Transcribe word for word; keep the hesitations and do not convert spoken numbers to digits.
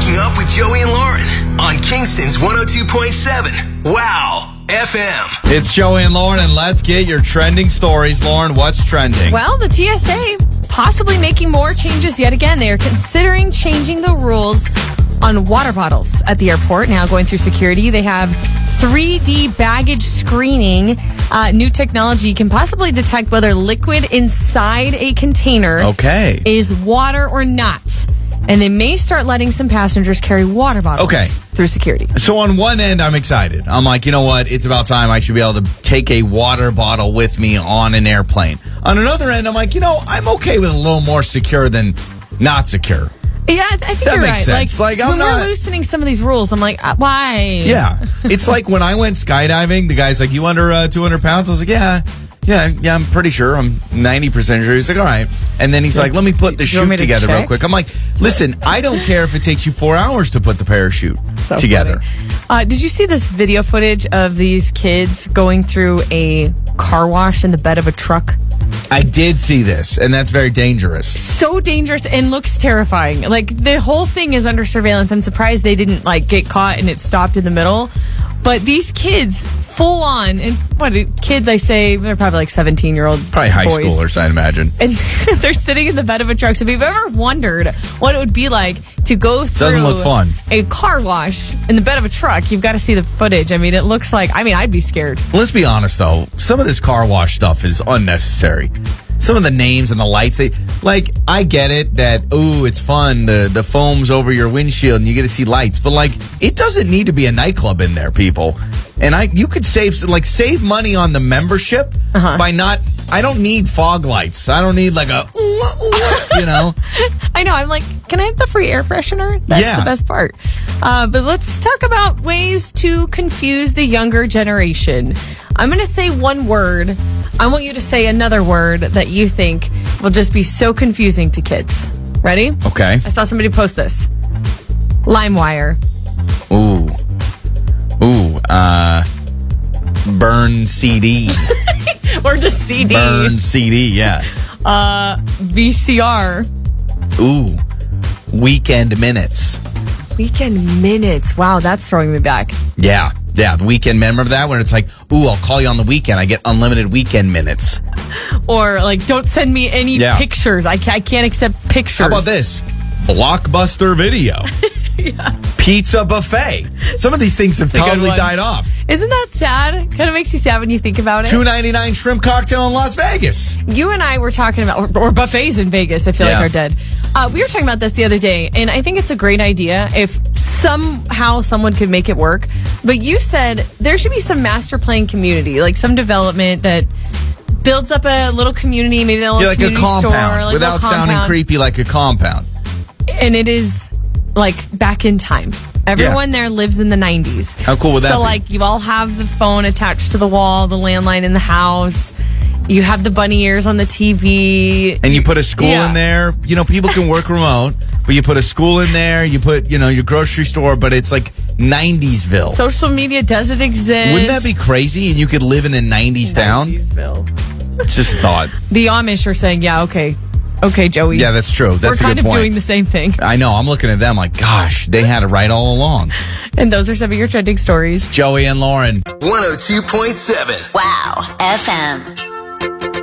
Waking Up with Joey and Lauren on Kingston's one oh two point seven. Wow. F M. It's Joey and Lauren, and let's get your trending stories. Lauren, what's trending? Well, the T S A possibly making more changes yet again. They are considering changing the rules on water bottles at the airport. Now going through security, they have three D baggage screening. Uh, new technology can possibly detect whether liquid inside a container okay. is water or not. And they may start letting some passengers carry water bottles okay. through security. So on one end, I'm excited. I'm like, you know what? It's about time I should be able to take a water bottle with me on an airplane. On another end, I'm like, you know, I'm okay with a little more secure than not secure. Yeah, I think that you're makes right. sense. Like, like I'm when not, we're loosening some of these rules, I'm like, uh, why? Yeah. It's like when I went skydiving, the guy's like, you under uh, two hundred pounds? I was like, yeah. Yeah, yeah, I'm pretty sure. I'm ninety percent sure. He's like, all right. And then he's like, let me put the chute together real quick. I'm like, listen, I don't care if it takes you four hours to put the parachute so together. Uh, did you see this video footage of these kids going through a car wash in the bed of a truck? I did see this, and that's very dangerous. So dangerous and looks terrifying. Like, the whole thing is under surveillance. I'm surprised they didn't, like, get caught and it stopped in the middle. But these kids, full on, and what kids I say, they're probably like seventeen-year-old Probably high boys. schoolers, I'd imagine. And they're sitting in the bed of a truck. So if you've ever wondered what it would be like to go through Doesn't look fun. a car wash in the bed of a truck, you've got to see the footage. I mean, it looks like, I mean, I'd be scared. Let's be honest, though. Some of this car wash stuff is unnecessary. Some of the names and the lights, they like, I get it that, ooh, it's fun. The, the foam's over your windshield and you get to see lights. But, like, it doesn't need to be a nightclub in there, people. And I, you could save, like, save money on the membership uh-huh. by not, I don't need fog lights. I don't need, like, a, ooh, ooh, you know. I know. I'm like, can I have the free air freshener? That's yeah. the best part. Uh, but let's talk about ways to confuse the younger generation. I'm going to say one word. I want you to say another word that you think will just be so confusing to kids. Ready? Okay. I saw somebody post this. LimeWire. Ooh. Ooh. Uh, burn C D. Or just C D. Burn C D, yeah. Uh, V C R. Ooh. Weekend minutes. Weekend minutes. Wow, that's throwing me back. Yeah. Yeah, the weekend, remember that? When it's like, ooh, I'll call you on the weekend. I get unlimited weekend minutes. Or, like, don't send me any yeah. pictures. I can't, I can't accept pictures. How about this? Blockbuster Video. yeah. Pizza Buffet. Some of these things have totally died off. Isn't that sad? Kind of makes you sad when you think about it. two ninety-nine shrimp cocktail in Las Vegas. You and I were talking about, or, or buffets in Vegas, I feel yeah. like are dead. Uh, we were talking about this the other day, and I think it's a great idea if somehow someone could make it work. But you said there should be some master plan community, like some development that builds up a little community, maybe a little yeah, like community a compound, store. Like without sounding creepy, like a compound. And it is, like, back in time. Everyone yeah. there lives in the nineties. How cool would that so, be? So, like, you all have the phone attached to the wall, the landline in the house. You have the bunny ears on the T V. And you put a school yeah. in there. You know, people can work remote, but you put a school in there. You put, you know, your grocery store, but it's like nineties-ville. Social media doesn't exist. Wouldn't that be crazy? And you could live in a nineties town? nineties-ville. It's just a thought. The Amish are saying, yeah, okay. Okay, Joey. Yeah, that's true. That's We're a good kind of point. doing the same thing. I know. I'm looking at them like, gosh, they had it right all along. And those are some of your trending stories. Joey and Lauren. one oh two point seven. Wow. F M.